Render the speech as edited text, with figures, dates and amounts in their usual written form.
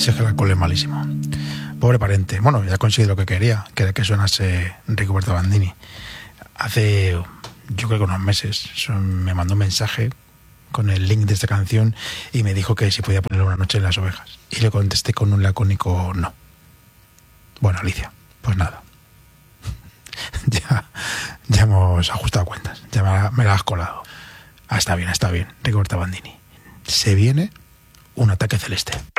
Si es que el alcohol es malísimo. Pobre Parente. Bueno, ya conseguí lo que quería, que era que sonase Rigoberta Bandini. Hace, yo creo que unos meses, me mandó un mensaje con el link de esta canción y me dijo que si podía poner Una noche en las ovejas. Y le contesté con un lacónico no. Bueno, Alicia, pues nada. ya hemos ajustado cuentas. Ya me la has colado. Está bien. Rigoberta Bandini. Se viene un ataque celeste.